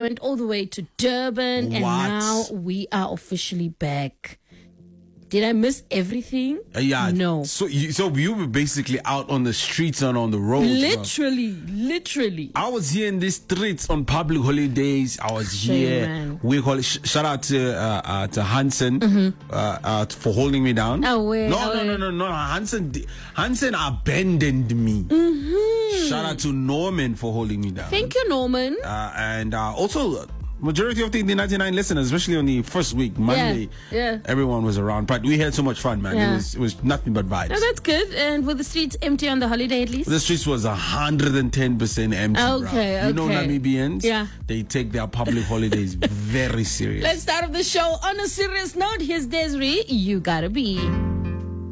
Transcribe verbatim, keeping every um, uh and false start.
went all the way to Durban, and What? now we are officially back. Did I miss everything? Uh, yeah. No. So you, so you were basically out on the streets and on the roads. Literally, bro. literally. I was here in the streets on public holidays. I was Shame, here. man. We call it, sh- shout out to uh, uh, to Hansen mm-hmm. uh, uh, for holding me down. Oh, wait, no, oh, no, no, no, no. Hansen, Hansen abandoned me. Mm-hmm. Shout out to Norman for holding me down. Thank you, Norman. Uh, and uh, also. Majority of the, the ninety-nine listeners, especially on the first week, Monday, yeah, yeah. everyone was around. But we had so much fun, man. Yeah. It was it was nothing but vibes. No, that's good. And were the streets empty on the holiday at least? The streets was one hundred ten percent empty. Okay, bro. You know okay. Namibians? Yeah. They take their public holidays very serious. Let's start off the show on a serious note. Here's Desiree. You gotta be.